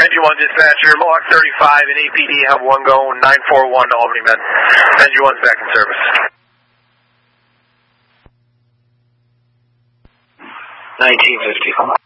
Engine 1 dispatcher, Mohawk 35 and APD have 1 go, 941 to Albany, men. Engine 1's back in service. 1950.